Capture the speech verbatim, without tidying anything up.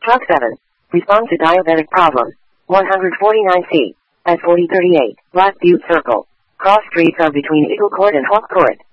Truck seven. Respond to diabetic problem. one forty-nine C. At forty thirty-eight. Black Butte Circle. Cross streets are between Eagle Court and Hawk Court.